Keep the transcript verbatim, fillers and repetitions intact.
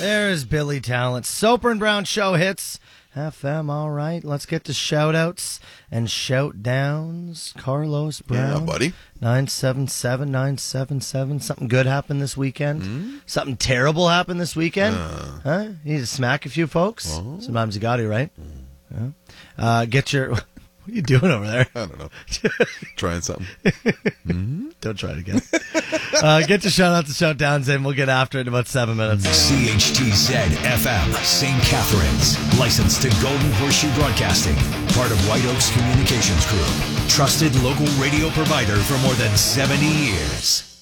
There's Billy Talent. Soper and Brown Show hits. F M, all right. Let's get to shout-outs and shout-downs. Carlos Brown. Yeah, buddy. nine seven seven, nine seven seven. Something good happened this weekend? Mm-hmm. Something terrible happened this weekend? Uh, huh? You need to smack a few folks? Oh. Sometimes you got to, right? Mm. Yeah. Uh, get your... What are you doing over there? I don't know. Trying something. Mm-hmm. Don't try it again. uh, get your shout-outs and shout-downs in. We'll get after it in about seven minutes. C H T Z F M, Saint Catharines. Licensed to Golden Horseshoe Broadcasting. Part of White Oaks Communications Group. Trusted local radio provider for more than seventy years.